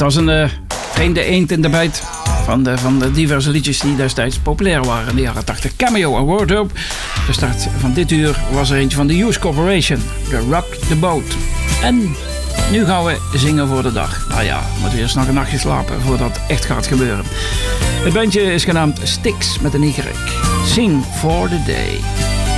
was een vreemde eend in de bijt van de diverse liedjes die destijds populair waren in de jaren 80. Cameo en Wardrobe. De start van dit uur was er eentje van de Hughes Corporation. The Rock the Boat. En nu gaan we zingen voor de dag. Nou ja, moeten we eerst nog een nachtje slapen voordat het echt gaat gebeuren. Het bandje is genaamd Styx met een Y. Sing for the Day.